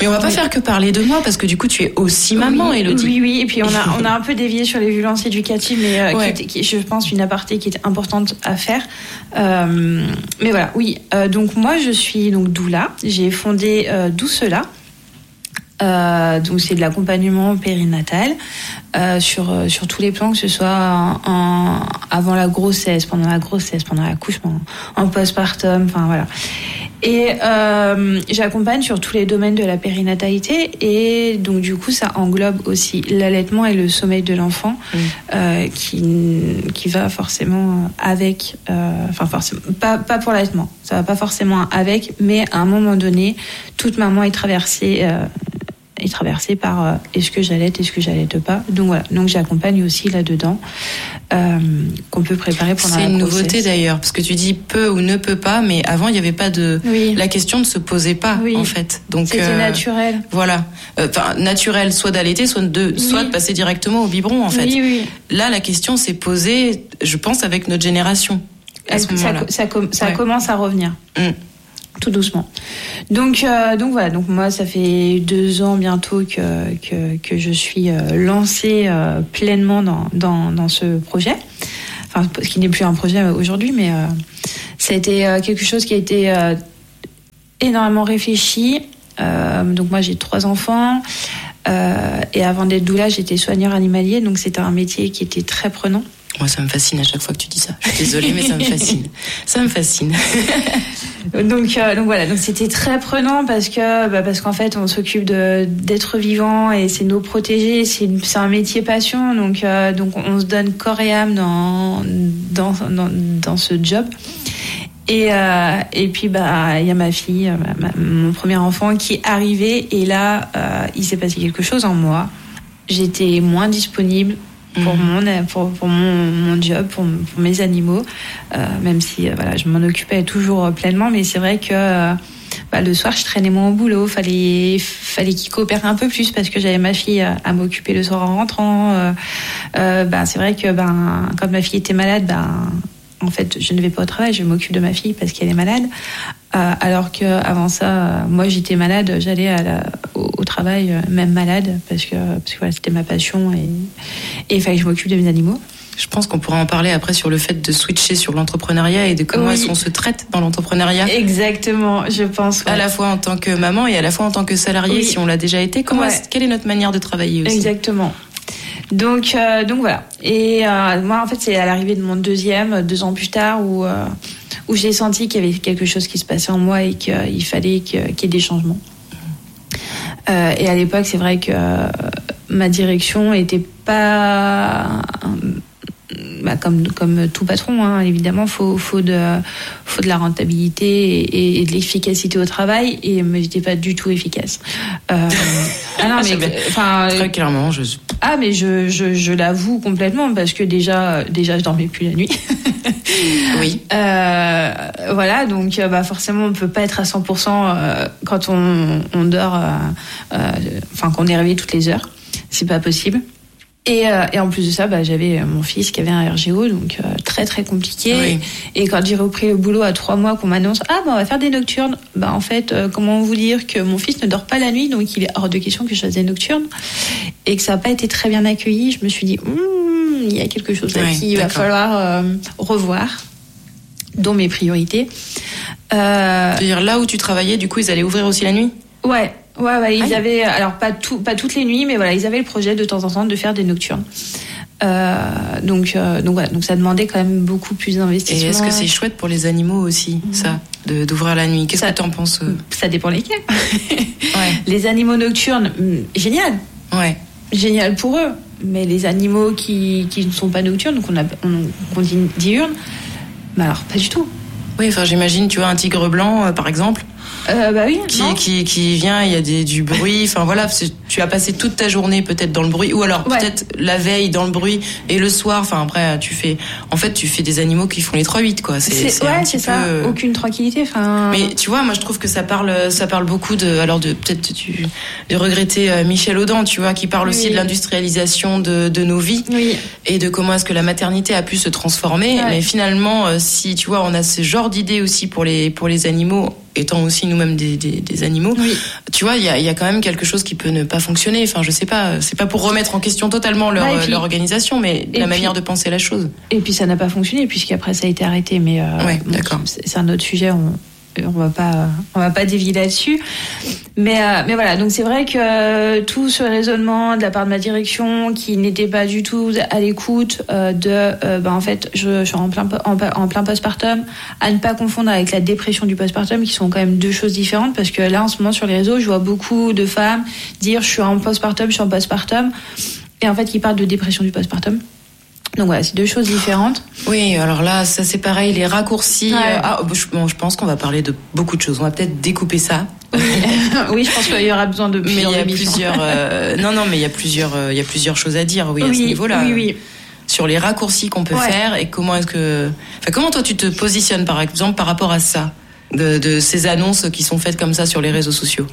Mais on va pas faire que parler de moi, parce que du coup, tu es aussi maman, Élodie. Oui. Et puis, on a un peu dévié sur les violences éducatives, mais qui, je pense, une aparté qui est importante à faire. Mais voilà, oui. Donc, moi, je suis donc doula. J'ai fondé Doucela. Donc c'est de l'accompagnement périnatal sur tous les plans, que ce soit avant la grossesse, pendant l'accouchement, en postpartum, enfin voilà. Et j'accompagne sur tous les domaines de la périnatalité, et donc du coup ça englobe aussi l'allaitement et le sommeil de l'enfant, qui va forcément avec, forcément pas pour l'allaitement, ça va pas forcément avec, mais à un moment donné, toute maman est traversée par est-ce que j'allaite, est-ce que j'allaite pas. Donc voilà, donc j'accompagne aussi là-dedans, qu'on peut préparer pendant la grossesse. C'est une nouveauté d'ailleurs, parce que tu dis peut ou ne peut pas, mais avant il n'y avait pas de... Oui. La question ne se posait pas, en fait. Donc, c'était naturel. Voilà. Naturel, soit d'allaiter, soit de passer directement au biberon, en fait. Oui. Là, la question s'est posée, je pense, avec notre génération. À ce moment-là. Ça commence à revenir. Tout doucement. Donc voilà. Donc moi, ça fait 2 ans bientôt que je suis lancée pleinement dans ce projet. Enfin, ce qui n'est plus un projet aujourd'hui, mais ça a été quelque chose qui a été énormément réfléchi. Donc moi, j'ai 3 enfants. Et avant d'être doula, j'étais soigneur animalier. Donc c'était un métier qui était très prenant. Moi, ça me fascine à chaque fois que tu dis ça. Je suis désolée, mais ça me fascine. Ça me fascine. Donc voilà, donc c'était très prenant parce qu'en fait on s'occupe d'êtres vivants et c'est nos protégés, c'est un métier passion, donc on se donne corps et âme dans ce job. Et puis il y a ma fille, mon premier enfant qui est arrivé, et là il s'est passé quelque chose en moi. J'étais moins disponible pour mon job, pour mes animaux, même si je m'en occupais toujours pleinement, mais c'est vrai que le soir je traînais moins au boulot, fallait qu'il coopère un peu plus parce que j'avais ma fille à m'occuper le soir en rentrant. C'est vrai que quand ma fille était malade, en fait je ne vais pas au travail, je m'occupe de ma fille parce qu'elle est malade, alors que avant ça, moi j'étais malade, j'allais au travail même malade parce que voilà, c'était ma passion, et il fallait que je m'occupe de mes animaux. Je pense qu'on pourra en parler après sur le fait de switcher sur l'entrepreneuriat et de comment est-ce qu'on se traite dans l'entrepreneuriat. Exactement, je pense. Ouais. À la fois en tant que maman et à la fois en tant que salariée, si on l'a déjà été. Quelle est notre manière de travailler aussi? Exactement. Donc voilà. Et moi, en fait, c'est à l'arrivée de mon 2 ans plus tard où j'ai senti qu'il y avait quelque chose qui se passait en moi et qu'il fallait qu'il y ait des changements. Et à l'époque, c'est vrai que ma direction était pas comme tout patron, évidemment, faut de la rentabilité et de l'efficacité au travail, mais j'étais pas du tout efficace. Très clairement, mais je l'avoue complètement, parce que déjà je dormais plus la nuit. Oui. Voilà, donc forcément on peut pas être à 100% quand on dort, qu'on est réveillé toutes les heures, c'est pas possible. Et en plus de ça, j'avais mon fils qui avait un RGO, donc très très compliqué. Oui. Et quand j'ai repris le boulot à 3 mois, qu'on m'annonce on va faire des nocturnes, en fait, comment vous dire que mon fils ne dort pas la nuit, donc il est hors de question que je fasse des nocturnes, et que ça n'a pas été très bien accueilli. Je me suis dit il y a quelque chose là qu'il va falloir revoir, dont mes priorités. C'est-à-dire là où tu travaillais, du coup, ils allaient ouvrir aussi la nuit? Ouais, ils avaient, alors pas toutes les nuits, mais voilà, ils avaient le projet de temps en temps de faire des nocturnes. Donc ça demandait quand même beaucoup plus d'investissement. Et est-ce que c'est chouette pour les animaux aussi, ça, d'ouvrir la nuit? Qu'est-ce que t'en penses? Ça dépend lesquels. Les animaux nocturnes, génial. Ouais. Génial pour eux. Mais les animaux qui ne sont pas nocturnes, qu'on dit diurnes, alors pas du tout. Oui, j'imagine, tu vois, un tigre blanc, par exemple. Oui. Qui vient, il y a du bruit. Tu as passé toute ta journée peut-être dans le bruit, ou alors peut-être la veille dans le bruit, et le soir. après, tu fais des animaux qui font les 3-8, quoi. C'est ça. Aucune tranquillité. Mais tu vois, moi je trouve que ça parle beaucoup de regretter Michel Audin, tu vois, qui parle aussi de l'industrialisation de nos vies, et de comment est-ce que la maternité a pu se transformer. Mais finalement, si tu vois, on a ce genre d'idées aussi pour les animaux. étant aussi nous-mêmes des animaux, tu vois, il y a quand même quelque chose qui peut ne pas fonctionner. Enfin, je sais pas, c'est pas pour remettre en question totalement leur organisation, mais la manière de penser la chose. Et puis ça n'a pas fonctionné puisqu'après ça a été arrêté, mais d'accord. C'est un autre sujet. On va pas dévier là-dessus, mais voilà. Donc c'est vrai que tout ce raisonnement de la part de ma direction qui n'était pas du tout à l'écoute en fait je suis en plein postpartum, à ne pas confondre avec la dépression du postpartum, qui sont quand même deux choses différentes, parce que là en ce moment sur les réseaux je vois beaucoup de femmes dire je suis en postpartum, et en fait qui parlent de dépression du postpartum. Donc voilà, c'est deux choses différentes. Oui, alors là, ça c'est pareil, les raccourcis. Je pense qu'on va parler de beaucoup de choses. On va peut-être découper ça. Oui, je pense qu'il y aura besoin de plusieurs émissions. Mais il y a plusieurs choses à dire, à ce niveau-là. Oui. Sur les raccourcis qu'on peut faire et comment toi tu te positionnes par exemple par rapport à ça, de ces annonces qui sont faites comme ça sur les réseaux sociaux.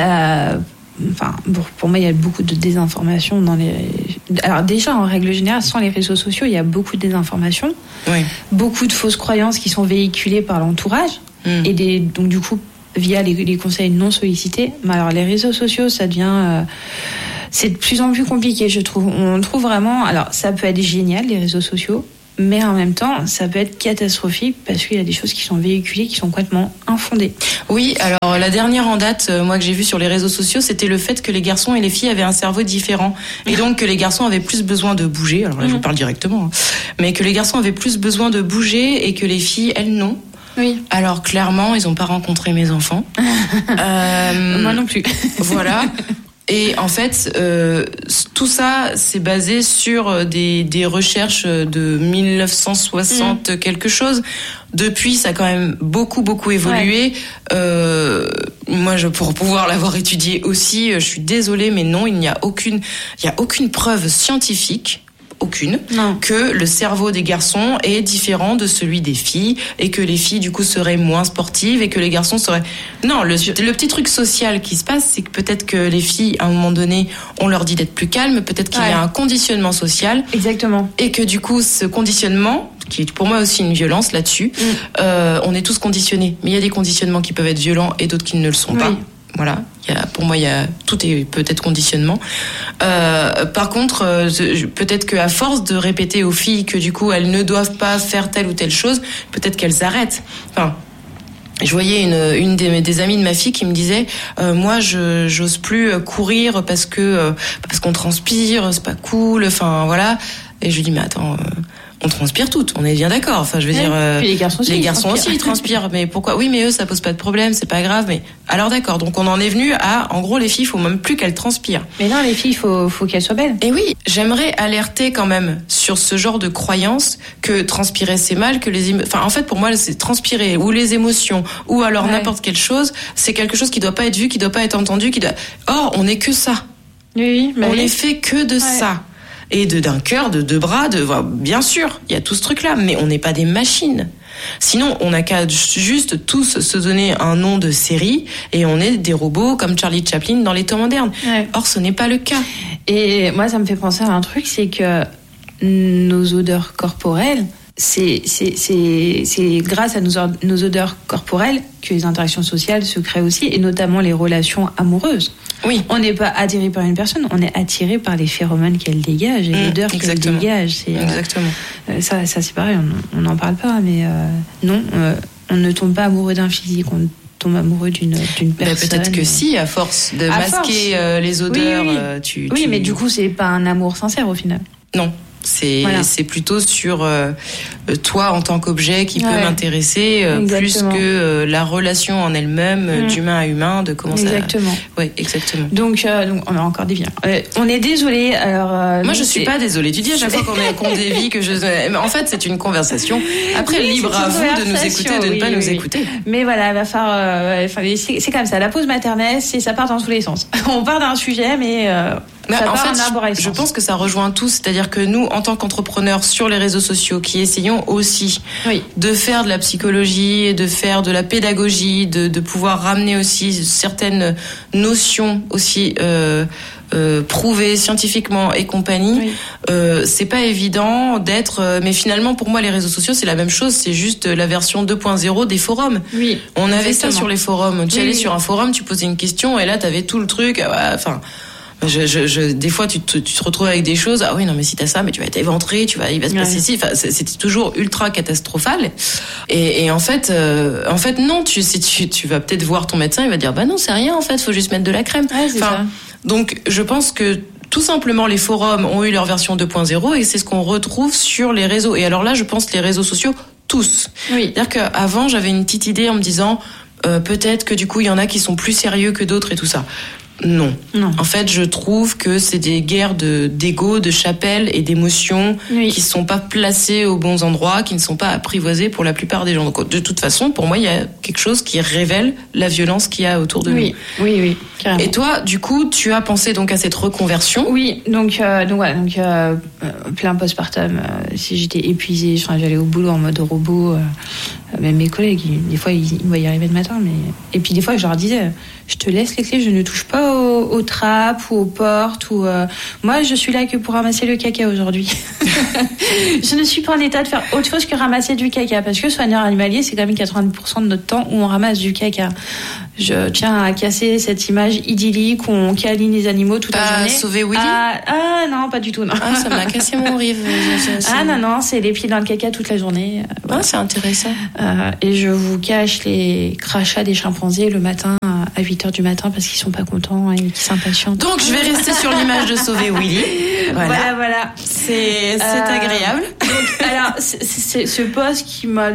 Pour moi, il y a beaucoup de désinformation Alors déjà, en règle générale, sans les réseaux sociaux, il y a beaucoup de désinformation, beaucoup de fausses croyances qui sont véhiculées par l'entourage, et donc du coup, via les conseils non sollicités. Mais alors, les réseaux sociaux, ça devient... c'est de plus en plus compliqué, je trouve. On trouve vraiment... Alors, ça peut être génial, les réseaux sociaux, mais en même temps, ça peut être catastrophique parce qu'il y a des choses qui sont véhiculées qui sont complètement infondées. Oui, alors la dernière en date, moi que j'ai vue sur les réseaux sociaux, c'était le fait que les garçons et les filles avaient un cerveau différent. Et donc que les garçons avaient plus besoin de bouger, alors là je parle directement, mais que les garçons avaient plus besoin de bouger et que les filles, elles, non. Oui. Alors clairement, ils n'ont pas rencontré mes enfants. Moi non plus. Voilà. Et en fait, tout ça, c'est basé sur des recherches de 1960 quelque chose. Depuis, ça a quand même beaucoup évolué. Moi, pour pouvoir l'avoir étudié aussi, je suis désolée, mais non, il n'y a aucune preuve scientifique. Que le cerveau des garçons est différent de celui des filles et que les filles du coup seraient moins sportives et que les garçons seraient... Non, le petit truc social qui se passe, c'est que peut-être que les filles, à un moment donné, on leur dit d'être plus calmes, peut-être qu'il y a un conditionnement social. Exactement. Et que du coup, ce conditionnement, qui est pour moi aussi une violence là-dessus, on est tous conditionnés. Mais il y a des conditionnements qui peuvent être violents et d'autres qui ne le sont pas. Voilà, pour moi, tout est peut-être conditionnement. Par contre, peut-être qu'à force de répéter aux filles que du coup elles ne doivent pas faire telle ou telle chose, peut-être qu'elles arrêtent. Enfin, je voyais une des amies de ma fille qui me disait moi j'ose plus courir parce qu'on transpire, c'est pas cool. Enfin voilà. Et je lui dis mais attends. On transpire toutes, on est bien d'accord. Enfin, je veux dire, les garçons aussi ils transpirent. Mais pourquoi ? Oui, mais eux, ça pose pas de problème, c'est pas grave. Mais alors d'accord. Donc on en est venu à, en gros, les filles, il faut même plus qu'elles transpirent. Mais non, les filles, faut qu'elles soient belles. Et oui, j'aimerais alerter quand même sur ce genre de croyance que transpirer c'est mal, que en fait, pour moi, c'est transpirer ou les émotions ou alors n'importe quelle chose, c'est quelque chose qui doit pas être vu, qui doit pas être entendu, Or, on n'est que ça. Oui, on n'est fait que de ça. Et d'un cœur, de deux bras, bien sûr, il y a tout ce truc-là, mais on n'est pas des machines. Sinon, on n'a qu'à juste tous se donner un nom de série et on est des robots comme Charlie Chaplin dans les temps modernes. Or, ce n'est pas le cas. Et moi, ça me fait penser à un truc, c'est que nos odeurs corporelles, c'est grâce à nos odeurs corporelles que les interactions sociales se créent aussi, et notamment les relations amoureuses. Oui. On n'est pas attiré par une personne, on est attiré par les phéromones qu'elle dégage et l'odeur qu'elle dégage. Exactement. Ça c'est pareil, on n'en parle pas, mais non, on ne tombe pas amoureux d'un physique, on tombe amoureux d'une personne. Peut-être que si, à force de masquer les odeurs, oui, mais du coup, c'est pas un amour sincère au final. Non. C'est plutôt sur toi en tant qu'objet qui peut m'intéresser plus que la relation en elle-même d'humain à humain, de comment exactement. Oui, exactement. Donc on a encore dévié. On est désolé. Alors moi je suis pas désolée. Tu dis à chaque fois qu'on dévie que mais en fait c'est une conversation. Après libre à vous de nous écouter ou de ne pas nous écouter. Mais voilà, il va falloir. C'est comme ça. La pause maternelle, ça part dans tous les sens. On part d'un sujet, mais en fait, je pense que ça rejoint tout, c'est-à-dire que nous, en tant qu'entrepreneurs sur les réseaux sociaux, qui essayons aussi de faire de la psychologie, de faire de la pédagogie, de pouvoir ramener aussi certaines notions aussi prouvé scientifiquement et compagnie, c'est pas évident d'être. Mais finalement, pour moi, les réseaux sociaux, c'est la même chose. C'est juste la version 2.0 des forums. Oui. On avait ça sur les forums. Tu allais sur un forum, tu posais une question et là, t'avais tout le truc. Enfin. Des fois, tu te retrouves avec des choses. Ah oui, non, mais si t'as ça, mais tu vas être éventré, il va se passer ci. Enfin, c'était toujours ultra catastrophal. Et en fait, non. Tu vas peut-être voir ton médecin, il va dire, bah non, c'est rien. En fait, faut juste mettre de la crème. Ouais, c'est ça. Donc, je pense que tout simplement, les forums ont eu leur version 2.0 et c'est ce qu'on retrouve sur les réseaux. Et alors là, je pense les réseaux sociaux tous. Oui. C'est-à-dire qu'avant, j'avais une petite idée en me disant, peut-être que du coup, il y en a qui sont plus sérieux que d'autres et tout ça. Non. En fait, je trouve que c'est des guerres d'ego, de chapelle et d'émotions qui sont pas placées aux bons endroits, qui ne sont pas apprivoisées pour la plupart des gens. Donc, de toute façon, pour moi, il y a quelque chose qui révèle la violence qu'il y a autour de nous. Oui, carrément. Et toi, du coup, tu as pensé donc à cette reconversion? Oui, donc plein postpartum. Si j'étais épuisée, j'allais au boulot en mode robot. Même mes collègues, des fois, ils me voyaient arriver le matin, et puis des fois, je leur disais, je te laisse les clés, je ne touche pas aux trappes ou aux portes. Moi, je suis là que pour ramasser le caca aujourd'hui. Je ne suis pas en état de faire autre chose que ramasser du caca, parce que soigneur animalier, c'est quand même 80% de notre temps où on ramasse du caca. Je tiens à casser cette image idyllique où on câline les animaux toute la journée. Sauver Willy? Non, pas du tout, non. Ça m'a cassé mon rêve. Non, c'est les pieds dans le caca toute la journée. Voilà. C'est intéressant. Et je vous cache les crachats des chimpanzés le matin à 8h du matin parce qu'ils sont pas contents et qu'ils s'impatientent. Donc je vais rester sur l'image de Sauver Willy. Voilà. C'est agréable. Donc, alors c'est ce poste qui m'a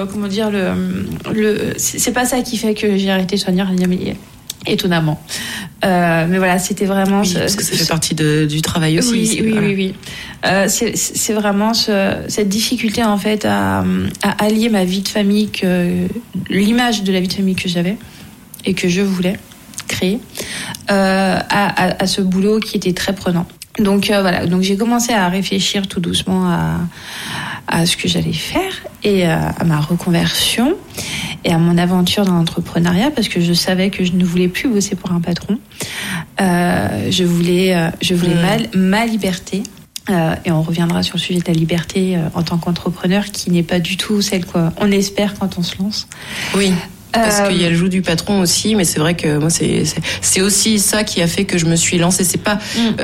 c'est pas ça qui fait que j'ai arrêté soigneur animalier. Étonnamment. Mais voilà, c'était vraiment... parce que ça fait partie du travail aussi. Oui. C'est vraiment cette difficulté, en fait, à allier ma vie de famille, l'image de la vie de famille que j'avais et que je voulais créer, à ce boulot qui était très prenant. Donc donc j'ai commencé à réfléchir tout doucement à ce que j'allais faire et à ma reconversion et à mon aventure dans l'entrepreneuriat, parce que je savais que je ne voulais plus bosser pour un patron. Je voulais ma liberté. Et on reviendra sur le sujet de la liberté en tant qu'entrepreneur, qui n'est pas du tout celle qu'on espère quand on se lance. Oui. Parce qu'il y a le joug du patron aussi, mais c'est vrai que moi c'est aussi ça qui a fait que je me suis lancée. C'est pas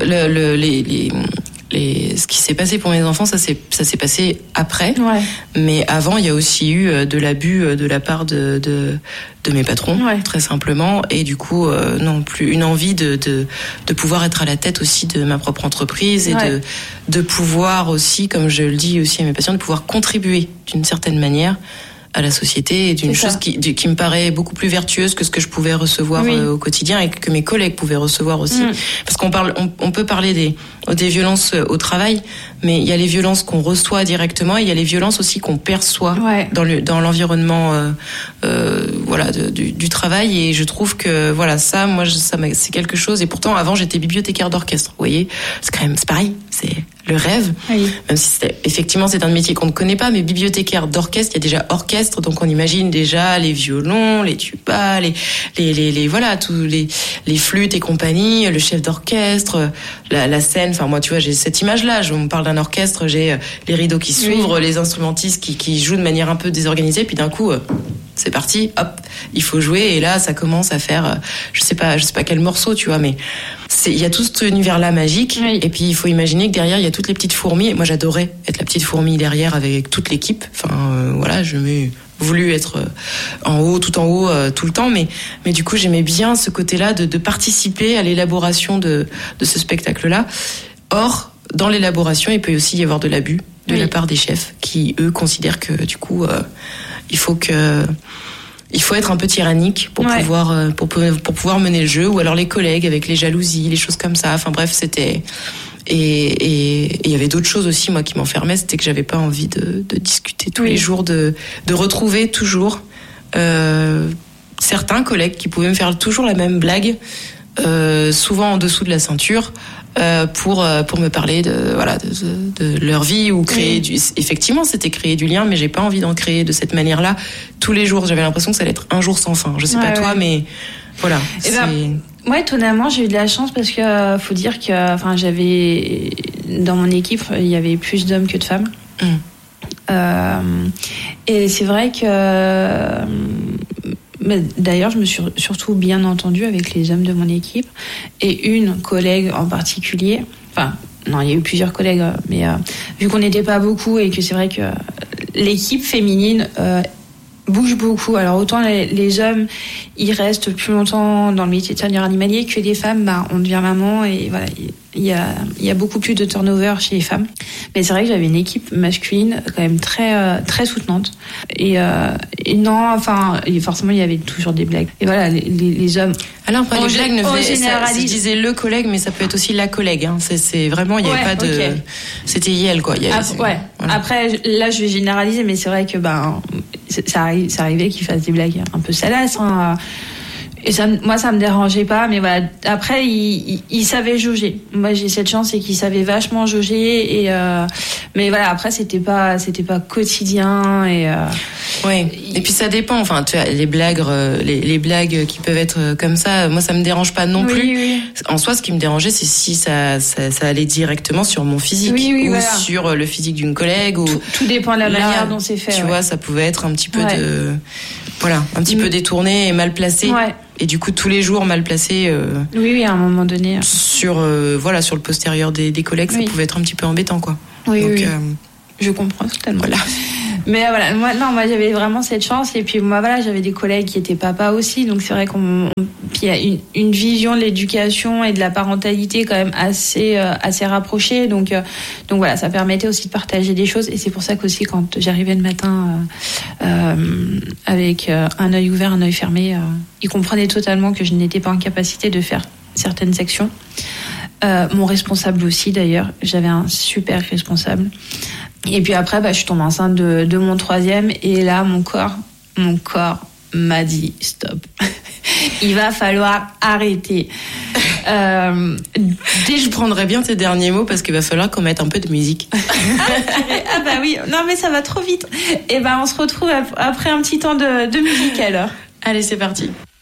ce qui s'est passé pour mes enfants, ça s'est passé après. Ouais. Mais avant, il y a aussi eu de l'abus de la part de mes patrons, très simplement. Et du coup, non plus une envie de pouvoir être à la tête aussi de ma propre entreprise et de pouvoir aussi, comme je le dis aussi à mes patients, de pouvoir contribuer d'une certaine manière à la société, et d'une chose qui me paraît beaucoup plus vertueuse que ce que je pouvais recevoir au quotidien et que mes collègues pouvaient recevoir aussi. Parce on peut parler des violences au travail, mais il y a les violences qu'on reçoit directement et il y a les violences aussi qu'on perçoit dans l'environnement du travail. Et je trouve que ça, moi, c'est quelque chose. Et pourtant, avant, j'étais bibliothécaire d'orchestre. Vous voyez, c'est pareil, c'est le rêve. Oui. Même si effectivement c'est un métier qu'on ne connaît pas, mais bibliothécaire d'orchestre, il y a déjà orchestre, donc on imagine déjà les violons, les tubas, tous les flûtes et compagnie, le chef d'orchestre, la scène. Enfin moi, tu vois, j'ai cette image-là. On me parle d'un orchestre, j'ai les rideaux qui s'ouvrent, les instrumentistes qui jouent de manière un peu désorganisée, puis d'un coup, c'est parti, hop, il faut jouer, et là ça commence à faire, je sais pas quel morceau, tu vois, mais il y a tout cet univers-là magique, et puis il faut imaginer que derrière il y a toutes les petites fourmis. Et moi j'adorais être la petite fourmi derrière avec toute l'équipe. Enfin je m'ai voulu être tout en haut, tout le temps, mais du coup j'aimais bien ce côté-là de participer à l'élaboration de ce spectacle-là. Or, dans l'élaboration, il peut aussi y avoir de l'abus de la part des chefs qui, eux, considèrent que du coup il faut être un peu tyrannique pour pouvoir mener le jeu, ou alors les collègues avec les jalousies, les choses comme ça. Enfin bref, c'était et il y avait d'autres choses aussi, moi, qui m'enfermaient. C'était que j'avais pas envie de discuter tous les jours, de retrouver toujours certains collègues qui pouvaient me faire toujours la même blague, souvent en dessous de la ceinture, pour me parler de leur vie, ou créer effectivement c'était créer du lien, mais j'ai pas envie d'en créer de cette manière-là tous les jours. J'avais l'impression que ça allait être un jour sans fin. Je sais pas toi, mais voilà. Ouais, étonnamment, j'ai eu de la chance parce que faut dire que, j'avais dans mon équipe, il y avait plus d'hommes que de femmes. Et c'est vrai que, d'ailleurs, je me suis surtout bien entendue avec les hommes de mon équipe et une collègue en particulier. Non, il y a eu plusieurs collègues, mais vu qu'on n'était pas beaucoup et que c'est vrai que l'équipe féminine bouge beaucoup. Alors autant les hommes, ils restent plus longtemps dans le métier de soigneur animalier que les femmes, on devient maman et voilà, il y a beaucoup plus de turnover chez les femmes. Mais c'est vrai que j'avais une équipe masculine quand même très très soutenante. Et non, forcément il y avait toujours des blagues. Et voilà, les hommes. Alors après les blagues je disais le collègue, mais ça peut être aussi la collègue. Hein. C'est vraiment il y avait pas de. Okay. C'était Yel quoi. Ouais. Voilà. Après là je vais généraliser, mais c'est vrai que ça arrivait qu'ils fassent des blagues un peu salaces. Hein. Et moi, ça me dérangeait pas, mais voilà. Après, il savait jauger. Moi, j'ai cette chance, c'est qu'il savait vachement jauger. Mais voilà, après, c'était pas quotidien. Ouais. Et puis ça dépend. Enfin, tu as les blagues, les blagues qui peuvent être comme ça. Moi, ça me dérange pas non plus. Oui. En soi, ce qui me dérangeait, c'est si ça allait directement sur mon physique ou voilà. Sur le physique d'une collègue. Tout dépend de la manière dont c'est fait. Tu vois, ça pouvait être un petit peu un petit peu détourné et mal placé. Ouais. Et du coup, tous les jours mal placé. Oui, à un moment donné. Sur le postérieur des collègues, ça pouvait être un petit peu embêtant, quoi. Oui, donc, je comprends totalement. Voilà. Mais voilà, moi j'avais vraiment cette chance. Et puis moi, voilà, j'avais des collègues qui étaient papas aussi. Donc c'est vrai puis il y a une vision de l'éducation et de la parentalité quand même assez rapprochée. Donc voilà, ça permettait aussi de partager des choses. Et c'est pour ça qu'aussi quand j'arrivais le matin avec un œil ouvert, un œil fermé, ils comprenaient totalement que je n'étais pas en capacité de faire certaines actions. Mon responsable aussi d'ailleurs, j'avais un super responsable. Et puis après, je suis tombée enceinte de mon 3e et là, mon corps m'a dit stop. Il va falloir arrêter. Je prendrais bien tes derniers mots parce qu'il va falloir qu'on mette un peu de musique. Oui, non mais ça va trop vite. Et on se retrouve après un petit temps de musique alors. Allez, c'est parti.